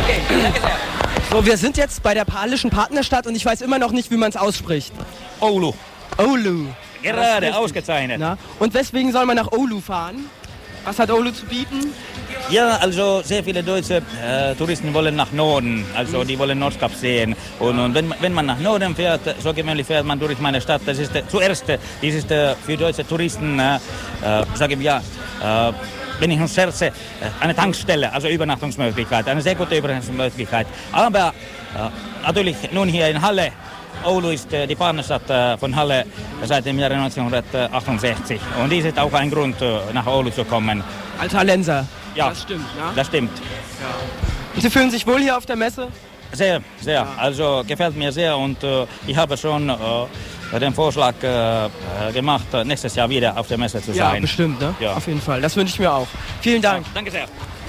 Okay, danke sehr. So, wir sind jetzt bei der polnischen Partnerstadt und ich weiß immer noch nicht, wie man es ausspricht. Oulu. Oulu. Gerade ausgezeichnet. Na? Und weswegen soll man nach Oulu fahren? Was hat Oulu zu bieten? Ja, also sehr viele deutsche Touristen wollen nach Norden, also die wollen Nordkap sehen. Und wenn man nach Norden fährt, so gewöhnlich fährt man durch meine Stadt. Das ist zuerst, das ist für deutsche Touristen, sagen wir, wenn ich uns scherze, eine Tankstelle, also Übernachtungsmöglichkeit, eine sehr gute Übernachtungsmöglichkeit. Aber natürlich nun hier in Halle. Oulu ist die Partnerstadt von Halle seit dem Jahre 1968. Und dies ist auch ein Grund, nach Oulu zu kommen. Als Hallenser. Ja, das stimmt, ne? Das stimmt. Ja. Und Sie fühlen sich wohl hier auf der Messe? Sehr, sehr. Ja. Also gefällt mir sehr und ich habe schon den Vorschlag gemacht, nächstes Jahr wieder auf der Messe zu sein. Ja, bestimmt, ne? Ja. Auf jeden Fall. Das wünsche ich mir auch. Vielen Dank. Ja, danke sehr.